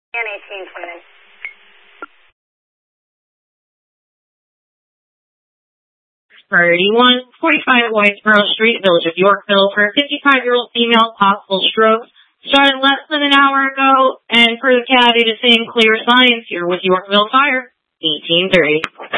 And 1820. 3145 Whitesboro Street, Village of Yorkville, for a 55-year-old female, possible stroke. Started less than an hour ago, and for the cavity to seem clear signs, here with Yorkville Fire, 1830.